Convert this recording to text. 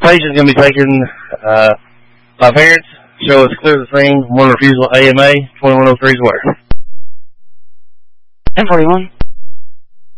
citation is going to be taken by parents. Show us clear the scene. One refusal AMA. 2103 is where. 1041.